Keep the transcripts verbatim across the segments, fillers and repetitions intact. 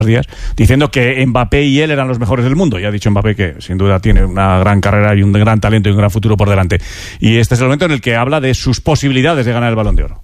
días, diciendo que Mbappé y él eran los mejores del mundo. Ya ha dicho Mbappé que sin duda tiene una gran carrera y un gran talento y un gran futuro por delante. Y este es el momento en el que habla de sus posibilidades de ganar el Balón de Oro.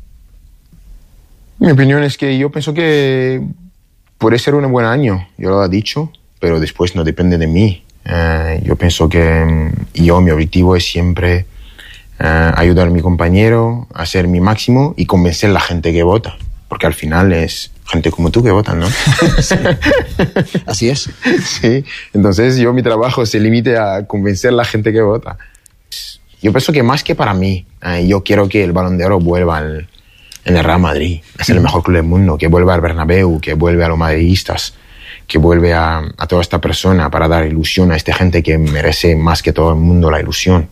Mi opinión es que yo pienso que puede ser un buen año, yo lo he dicho, pero después no depende de mí. Uh, yo pienso que yo, mi objetivo es siempre uh, ayudar a mi compañero, hacer mi máximo y convencer a la gente que vota, porque al final es gente como tú que votan, ¿no? Sí. Así es. Sí, entonces yo mi trabajo se limite a convencer a la gente que vota. Yo pienso que más que para mí, uh, yo quiero que el Balón de Oro vuelva al, en el Real Madrid, es el mejor club del mundo, que vuelva al Bernabéu, que vuelva a los madridistas, que vuelve a, a toda esta persona para dar ilusión a esta gente que merece más que todo el mundo la ilusión.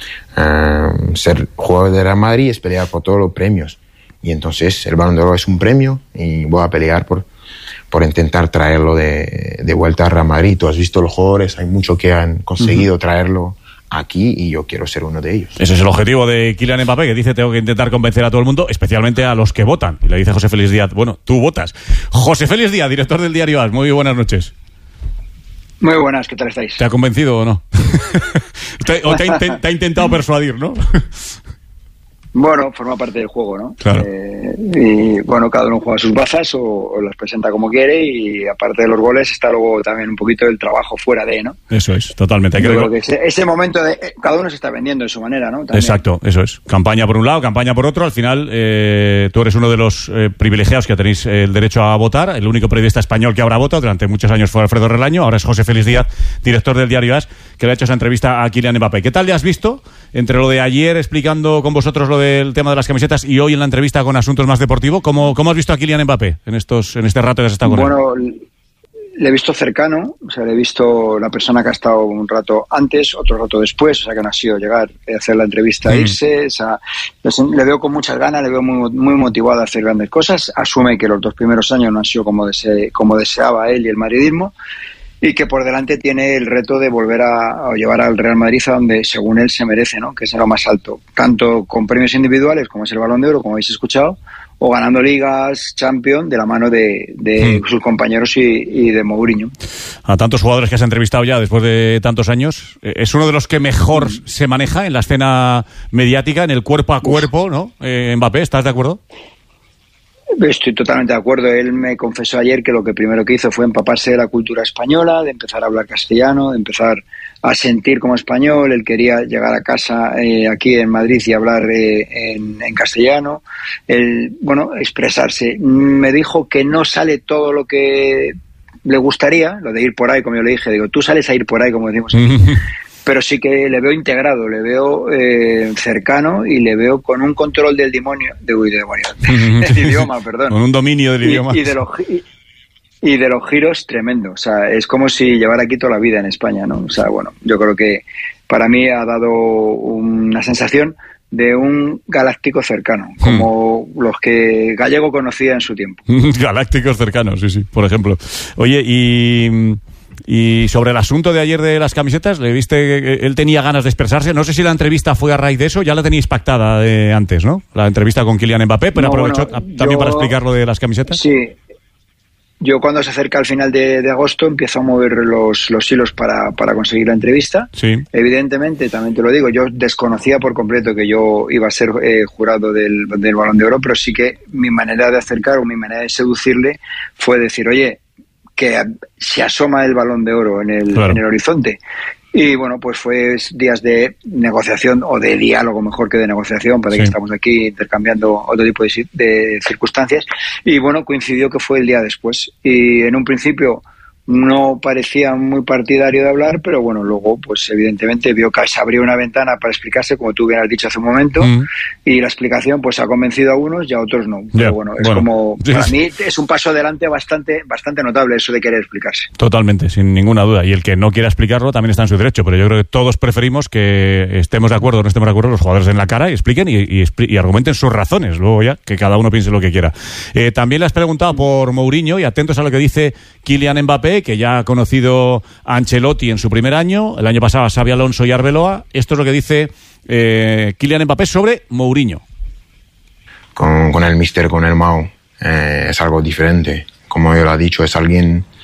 Uh, ser jugador de Real Madrid es pelear por todos los premios. Y entonces el Balón de Oro es un premio y voy a pelear por, por intentar traerlo de, de vuelta a Real Madrid. Tú has visto los jugadores, hay muchos que han conseguido uh-huh. traerlo aquí y yo quiero ser uno de ellos. Ese es el objetivo de Kylian Mbappé, que dice tengo que intentar convencer a todo el mundo, especialmente a los que votan. Y le dice José Félix Díaz, bueno, tú votas. José Félix Díaz, director del diario A S, muy buenas noches. Muy buenas, ¿qué tal estáis? ¿Te ha convencido o no? ¿O te ha, intent- te ha intentado persuadir, no? Bueno, forma parte del juego, ¿no? Claro. Eh, y bueno, cada uno juega sus bazas o, o las presenta como quiere y aparte de los goles está luego también un poquito el trabajo fuera de, ¿no? Eso es, totalmente. Hay que Yo creo que ese, ese momento de eh, cada uno se está vendiendo de su manera, ¿no? También. Exacto, eso es. Campaña por un lado, campaña por otro. Al final, eh, tú eres uno de los eh, privilegiados que tenéis el derecho a votar. El único periodista español que habrá votado durante muchos años fue Alfredo Relaño. Ahora es José Félix Díaz, director del diario A S, que le ha hecho esa entrevista a Kylian Mbappé. ¿Qué tal le has visto entre lo de ayer explicando con vosotros lo del tema de las camisetas y hoy en la entrevista con Asuntos Más Deportivo? ¿Cómo, cómo has visto a Kylian Mbappé en estos en este rato que has estado con bueno, él? Bueno, le he visto cercano, o sea, le he visto la persona que ha estado un rato antes, otro rato después, o sea, que no ha sido llegar a hacer la entrevista e irse, o sea, le veo con muchas ganas, le veo muy, muy motivado a hacer grandes cosas, asume que los dos primeros años no han sido como, dese, como deseaba él y el madridismo, y que por delante tiene el reto de volver a, a llevar al Real Madrid a donde según él se merece, ¿no? Que es lo más alto, tanto con premios individuales como es el Balón de Oro, como habéis escuchado, o ganando ligas, Champions, de la mano de, de mm. sus compañeros y, y de Mourinho. A tantos jugadores que has entrevistado ya después de tantos años, es uno de los que mejor mm. se maneja en la escena mediática, en el cuerpo a cuerpo, ¿no? Eh, Mbappé, ¿estás de acuerdo? Estoy totalmente de acuerdo. Él me confesó ayer que lo que primero que hizo fue empaparse de la cultura española, de empezar a hablar castellano, de empezar a sentir como español. Él quería llegar a casa eh, aquí en Madrid y hablar eh, en, en castellano. Él, bueno, expresarse. Me dijo que no sale todo lo que le gustaría, lo de ir por ahí, como yo le dije. Digo, tú sales a ir por ahí, como decimos aquí. Pero sí que le veo integrado, le veo eh, cercano y le veo con un control del demonio, de, uy, de demonio, del idioma, perdón. Con un dominio del y, idioma. Y de, los, y, y de los giros tremendo. O sea, es como si llevara aquí toda la vida en España, ¿no? O sea, bueno, yo creo que para mí ha dado una sensación de un galáctico cercano, como hmm. los que Gallego conocía en su tiempo. Galácticos cercanos, sí, sí, por ejemplo. Oye, y... Y sobre el asunto de ayer de las camisetas, ¿le viste que él tenía ganas de expresarse? No sé si la entrevista fue a raíz de eso, ya la teníais pactada de antes, ¿no? La entrevista con Kylian Mbappé, pero no, aprovechó bueno, también yo, para explicar lo de las camisetas. Sí, yo cuando se acerca al final de, de agosto empiezo a mover los, los hilos para, para conseguir la entrevista. Sí. Evidentemente, también te lo digo, yo desconocía por completo que yo iba a ser eh, jurado del, del Balón de Oro, pero sí que mi manera de acercar o mi manera de seducirle fue decir, oye, que se asoma el Balón de Oro en el, claro. en el horizonte. Y bueno, pues fue días de negociación o de diálogo, mejor que de negociación, para sí. que estamos aquí intercambiando otro tipo de, de circunstancias. Y bueno, coincidió que fue el día después. Y en un principio no parecía muy partidario de hablar, pero bueno, luego pues evidentemente vio que se abrió una ventana para explicarse, como tú bien has dicho hace un momento, mm. y la explicación pues ha convencido a unos y a otros no. Pero yeah. bueno, es bueno, como, para sí. mí es un paso adelante bastante bastante notable eso de querer explicarse. Totalmente, sin ninguna duda, y el que no quiera explicarlo también está en su derecho, pero yo creo que todos preferimos que estemos de acuerdo o no estemos de acuerdo, los jugadores en la cara y expliquen y, y, y argumenten sus razones, luego ya que cada uno piense lo que quiera. Eh, también le has preguntado por Mourinho y atentos a lo que dice Kylian Mbappé, que ya ha conocido a Ancelotti en su primer año, el año pasado a Xabi Alonso y Arbeloa. Esto es lo que dice eh, Kylian Mbappé sobre Mourinho. Con, con el míster, con el Mau, eh, es algo diferente. Como yo lo he dicho, es alguien